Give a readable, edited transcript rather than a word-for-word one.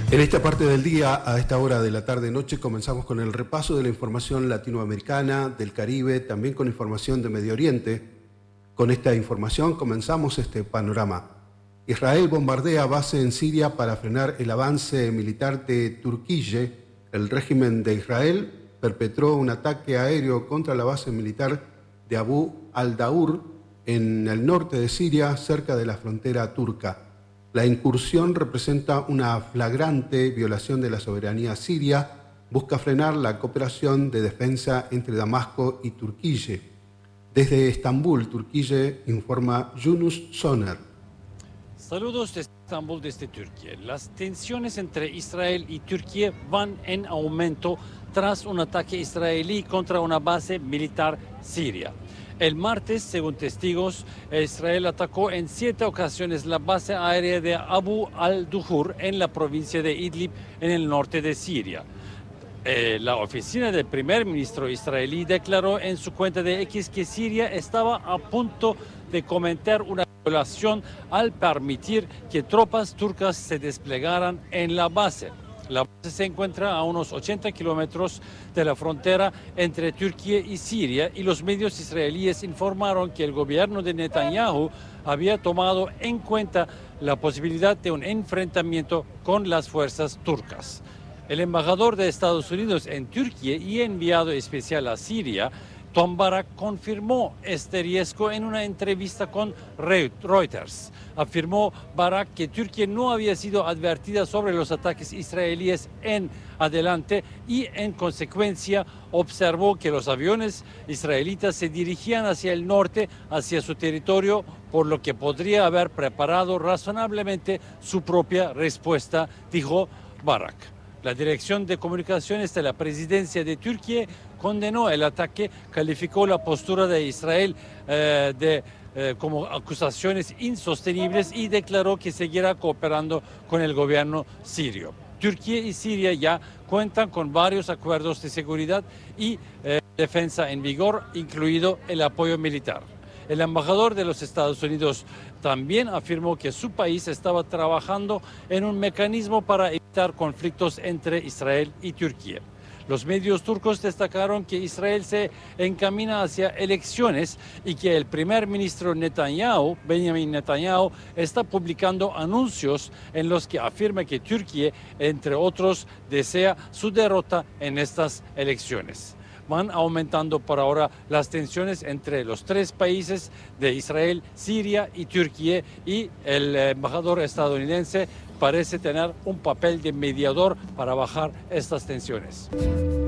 En esta parte del día, a esta hora de la tarde-noche, comenzamos con el repaso de la información latinoamericana, del Caribe, también con información de Medio Oriente. Con esta información comenzamos este panorama. Israel bombardea base en Siria para frenar el avance militar de Turquía. El régimen de Israel perpetró un ataque aéreo contra la base militar de Abu al-Daur en el norte de Siria, cerca de la frontera turca. La incursión representa una flagrante violación de la soberanía siria, busca frenar la cooperación de defensa entre Damasco y Turquía. Desde Estambul, Turquía, informa Yunus Soner. Saludos de Estambul desde Turquía. Las tensiones entre Israel y Turquía van en aumento tras un ataque israelí contra una base militar siria. El martes, según testigos, Israel atacó en 7 ocasiones la base aérea de Abu al-Duhur en la provincia de Idlib, en el norte de Siria. La oficina del primer ministro israelí declaró en su cuenta de X que Siria estaba a punto de cometer una violación al permitir que tropas turcas se desplegaran en la base. La base se encuentra a unos 80 kilómetros de la frontera entre Turquía y Siria, y los medios israelíes informaron que el gobierno de Netanyahu había tomado en cuenta la posibilidad de un enfrentamiento con las fuerzas turcas. El embajador de Estados Unidos en Turquía y enviado especial a Siria, Tom Barak, confirmó este riesgo en una entrevista con Reuters. Afirmó Barak que Turquía no había sido advertida sobre los ataques israelíes en adelante y, en consecuencia, observó que los aviones israelitas se dirigían hacia el norte, hacia su territorio, por lo que podría haber preparado razonablemente su propia respuesta, dijo Barak. La Dirección de Comunicaciones de la Presidencia de Turquía condenó el ataque, calificó la postura de Israel como acusaciones insostenibles y declaró que seguirá cooperando con el gobierno sirio. Turquía y Siria ya cuentan con varios acuerdos de seguridad y defensa en vigor, incluido el apoyo militar. El embajador de los Estados Unidos también afirmó que su país estaba trabajando en un mecanismo para evitar conflictos entre Israel y Turquía. Los medios turcos destacaron que Israel se encamina hacia elecciones y que el primer ministro Benjamin Netanyahu, está publicando anuncios en los que afirma que Turquía, entre otros, desea su derrota en estas elecciones. Van aumentando por ahora las tensiones entre los 3 países de Israel, Siria y Turquía, y el embajador estadounidense parece tener un papel de mediador para bajar estas tensiones.